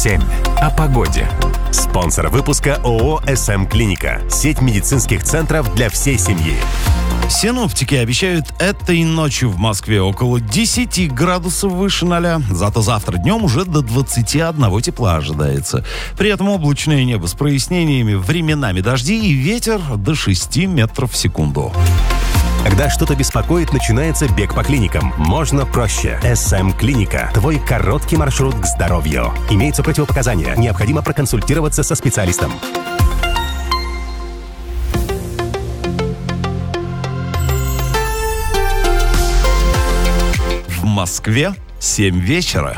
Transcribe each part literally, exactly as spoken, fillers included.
семь. О погоде. Спонсор выпуска ООО «эс эм Клиника». Сеть медицинских центров для всей семьи. Синоптики обещают этой ночью в Москве около десять градусов выше ноля. Зато завтра днем уже до двадцати одного тепла ожидается. При этом облачное небо с прояснениями, временами дожди и ветер до шести метров в секунду. Когда что-то беспокоит, начинается бег по клиникам. Можно проще. эс эм Клиника. Твой короткий маршрут к здоровью. Имеются противопоказания. Необходимо проконсультироваться со специалистом. В Москве семь вечера.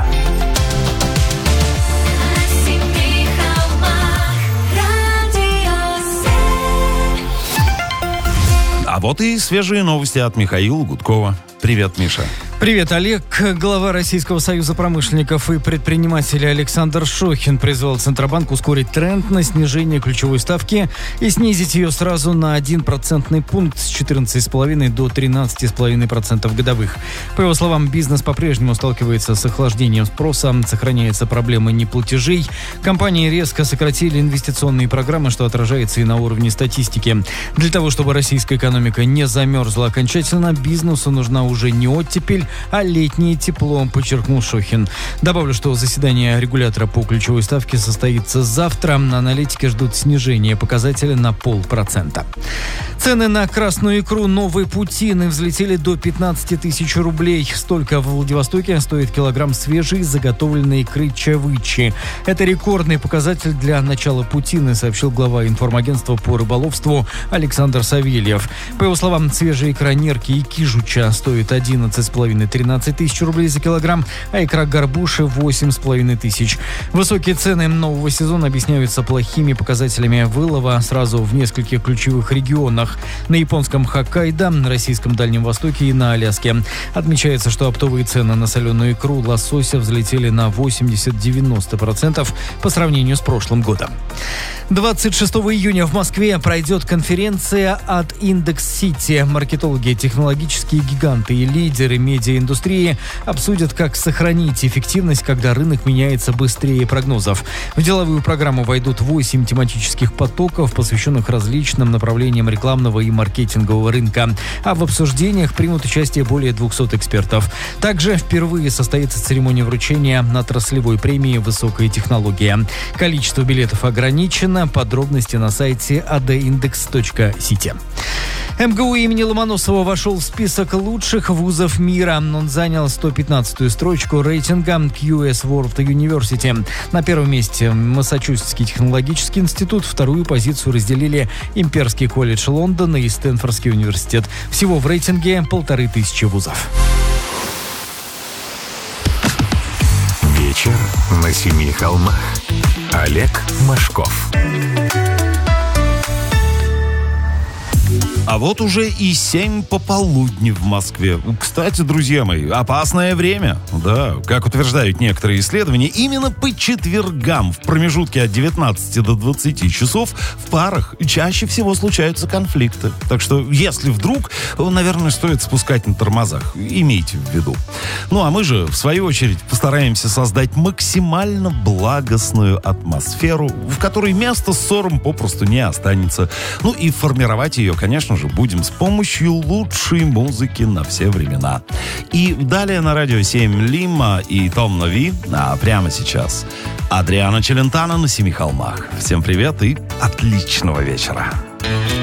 А вот и свежие новости от Михаила Гудкова. Привет, Миша. Привет, Олег. Глава Российского союза промышленников и предпринимателей Александр Шохин призвал Центробанк ускорить тренд на снижение ключевой ставки и снизить ее сразу на один процентный пункт с четырнадцати целых пяти десятых до тринадцати целых пяти десятых процентов годовых. По его словам, бизнес по-прежнему сталкивается с охлаждением спроса, сохраняется проблема неплатежей. Компании резко сократили инвестиционные программы, что отражается и на уровне статистики. Для того, чтобы российская экономика не замерзла окончательно, бизнесу нужна уже не оттепель, а летнее тепло, подчеркнул Шохин. Добавлю, что заседание регулятора по ключевой ставке состоится завтра. Аналитики ждут снижения показателя на полпроцента. Цены на красную икру новой путины взлетели до пятнадцати тысяч рублей. Столько в Владивостоке стоит килограмм свежей заготовленной икры чавычи. Это рекордный показатель для начала путины, сообщил глава информагентства по рыболовству Александр Савельев. По его словам, свежая икра нерки и кижуча стоит одиннадцать целых пять десятых - тринадцать тысяч рублей за килограмм, а икра горбуши восемь целых пять десятых тысяч. Высокие цены нового сезона объясняются плохими показателями вылова сразу в нескольких ключевых регионах. На японском Хоккайдо, на российском Дальнем Востоке и на Аляске. Отмечается, что оптовые цены на соленую икру лосося взлетели на восемьдесят - девяносто процентов по сравнению с прошлым годом. двадцать шестого июня в Москве пройдет конференция от Index City. Маркетологи, технологические гиганты и лидеры медиаиндустрии обсудят, как сохранить эффективность, когда рынок меняется быстрее прогнозов. В деловую программу войдут восемь тематических потоков, посвященных различным направлениям рекламного и маркетингового рынка. А в обсуждениях примут участие более двухсот экспертов. Также впервые состоится церемония вручения отраслевой премии «Высокая технология». Количество билетов ограничено. Подробности на сайте а дэ индекс точка сити. эм гэ у имени Ломоносова вошел в список лучших вузов мира. Он занял сто пятнадцатую строчку рейтинга кью эс World University. На первом месте Массачусетский технологический институт. Вторую позицию разделили Имперский колледж Лондона и Стэнфордский университет. Всего в рейтинге полторы тысячи вузов. Вечер на семи холмах. Олег Машков. А вот уже и семь пополудни в Москве. Кстати, друзья мои, опасное время. Да, как утверждают некоторые исследования, именно по четвергам в промежутке от девятнадцати до двадцати часов в парах чаще всего случаются конфликты. Так что, если вдруг, наверное, стоит спускать на тормозах. Имейте в виду. Ну, а мы же, в свою очередь, постараемся создать максимально благостную атмосферу, в которой места ссорам попросту не останется. Ну и формировать ее, конечно же, будем с помощью лучшей музыки на все времена. И далее на радио семь Лима и Том Нови, а прямо сейчас Адриано Челентано на Семи холмах. Всем привет и отличного вечера.